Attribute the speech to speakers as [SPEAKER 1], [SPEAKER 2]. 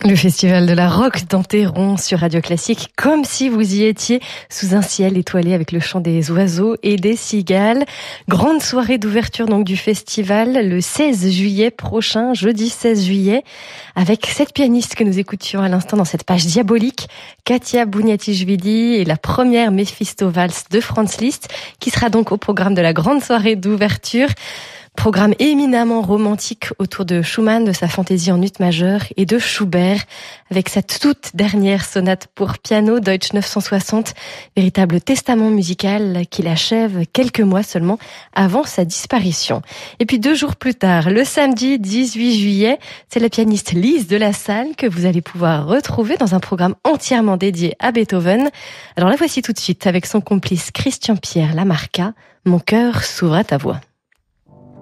[SPEAKER 1] Le festival de la Roque d'Enterron sur Radio Classique, comme si vous y étiez sous un ciel étoilé avec le chant des oiseaux et des cigales. Grande soirée d'ouverture donc du festival le 16 juillet prochain, jeudi 16 juillet, avec 7 pianistes que nous écoutions à l'instant dans cette page diabolique, Katia Bouniatichvili et la première Mephisto Valse de Franz Liszt, qui sera donc au programme de la grande soirée d'ouverture. Programme éminemment romantique autour de Schumann, de sa fantaisie en ut majeur, et de Schubert, avec sa toute dernière sonate pour piano, Deutsch 960, véritable testament musical qu'il achève quelques mois seulement avant sa disparition. Et puis 2 jours plus tard, le samedi 18 juillet, c'est la pianiste Lise de la Salle que vous allez pouvoir retrouver dans un programme entièrement dédié à Beethoven. Alors la voici tout de suite avec son complice Christian Pierre Lamarca, Mon cœur s'ouvre à ta voix.